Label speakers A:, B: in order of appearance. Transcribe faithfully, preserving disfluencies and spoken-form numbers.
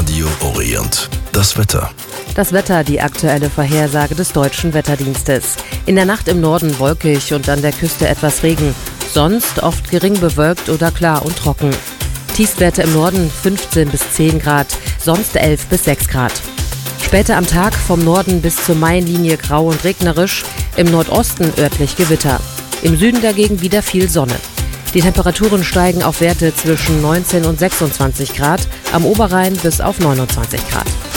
A: Radio Orient. Das Wetter.
B: Das Wetter, die aktuelle Vorhersage des Deutschen Wetterdienstes. In der Nacht im Norden wolkig und an der Küste etwas Regen. Sonst oft gering bewölkt oder klar und trocken. Tiefstwerte im Norden fünfzehn bis zehn Grad, sonst elf bis sechs Grad. Später am Tag vom Norden bis zur Mainlinie grau und regnerisch, im Nordosten örtlich Gewitter. Im Süden dagegen wieder viel Sonne. Die Temperaturen steigen auf Werte zwischen neunzehn und sechsundzwanzig Grad, am Oberrhein bis auf neunundzwanzig Grad.